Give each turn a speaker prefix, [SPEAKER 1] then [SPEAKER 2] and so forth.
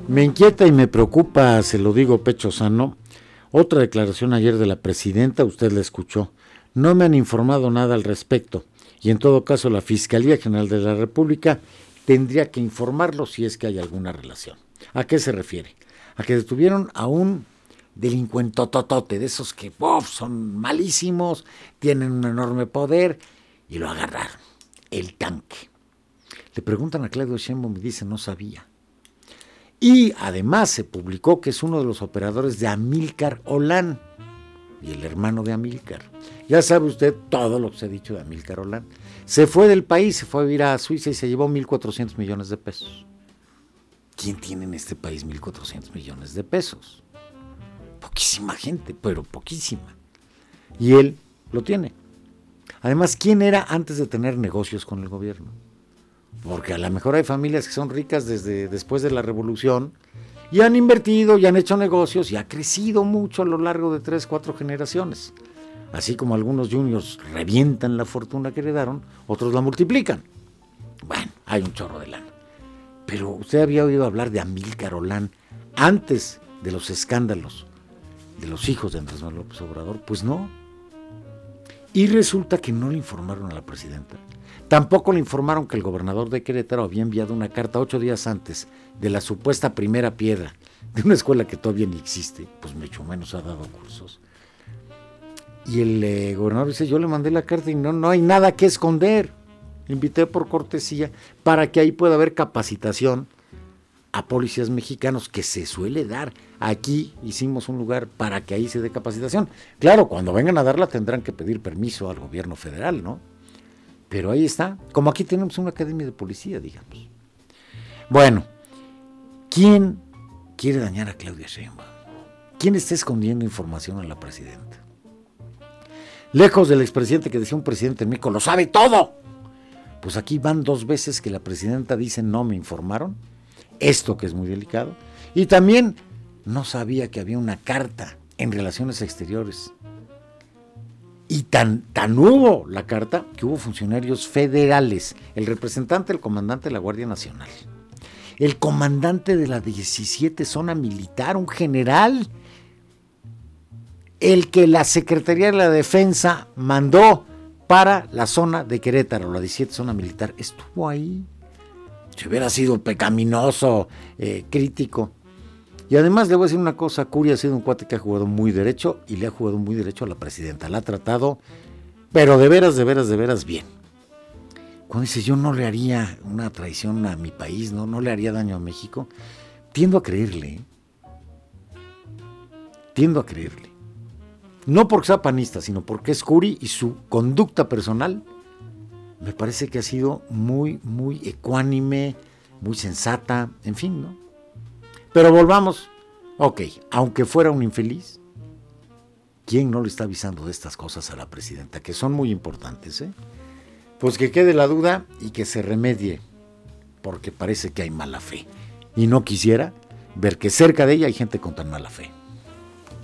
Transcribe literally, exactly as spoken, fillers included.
[SPEAKER 1] Me inquieta y me preocupa, se lo digo pecho sano, otra declaración ayer de la presidenta, usted la escuchó. No me han informado nada al respecto y en todo caso la Fiscalía General de la República tendría que informarlo si es que hay alguna relación. ¿A qué se refiere? A que detuvieron a un delincuentototote, de esos que ¡bof!, son malísimos, tienen un enorme poder, y lo agarraron, el tanque. Le preguntan a Claudio Sheinbaum y dice no sabía. Y además se publicó que es uno de los operadores de Amílcar Olán, y el hermano de Amílcar. Ya sabe usted todo lo que se ha dicho de Amílcar Olán. Se fue del país, se fue a vivir a Suiza y se llevó mil cuatrocientos millones de pesos. ¿Quién tiene en este país mil cuatrocientos millones de pesos? Poquísima gente, pero poquísima. Y él lo tiene. Además, ¿quién era antes de tener negocios con el gobierno? Porque a lo mejor hay familias que son ricas desde después de la revolución y han invertido y han hecho negocios y ha crecido mucho a lo largo de tres, cuatro generaciones. Así como algunos juniors revientan la fortuna que heredaron, otros la multiplican. Bueno, hay un chorro de lana. Pero usted había oído hablar de Amílcar Olán antes de los escándalos de los hijos de Andrés Manuel López Obrador. Pues no. Y resulta que no le informaron a la presidenta. Tampoco le informaron que el gobernador de Querétaro había enviado una carta ocho días antes de la supuesta primera piedra de una escuela que todavía ni existe, pues mucho menos ha dado cursos. Y el eh, gobernador dice, yo le mandé la carta y no, no hay nada que esconder. Invité por cortesía para que ahí pueda haber capacitación a policías mexicanos, que se suele dar. Aquí hicimos un lugar para que ahí se dé capacitación. Claro, cuando vengan a darla tendrán que pedir permiso al gobierno federal, ¿no? Pero ahí está, como aquí tenemos una academia de policía, digamos. Bueno, ¿quién quiere dañar a Claudia Sheinbaum? ¿Quién está escondiendo información a la presidenta? Lejos del expresidente que decía un presidente en México, lo sabe todo. Pues aquí van dos veces que la presidenta dice no me informaron, esto que es muy delicado, y también no sabía que había una carta en Relaciones Exteriores. Y tan, tan hubo la carta que hubo funcionarios federales, el representante del comandante de la Guardia Nacional, el comandante de la diecisiete Zona Militar, un general, el que la Secretaría de la Defensa mandó para la zona de Querétaro, la diecisiete Zona Militar, estuvo ahí. Si hubiera sido pecaminoso, eh, crítico. Y además le voy a decir una cosa, Curi ha sido un cuate que ha jugado muy derecho y le ha jugado muy derecho a la presidenta. La ha tratado, pero de veras, de veras, de veras bien. Cuando dice yo no le haría una traición a mi país, no, no le haría daño a México, tiendo a creerle. ¿eh? Tiendo a creerle. No porque sea panista, sino porque es Curi y su conducta personal me parece que ha sido muy, muy ecuánime, muy sensata, en fin, ¿no? Pero volvamos, ok, aunque fuera un infeliz, ¿quién no le está avisando de estas cosas a la presidenta? Que son muy importantes, ¿eh? Pues que quede la duda y que se remedie, porque parece que hay mala fe. Y no quisiera ver que cerca de ella hay gente con tan mala fe.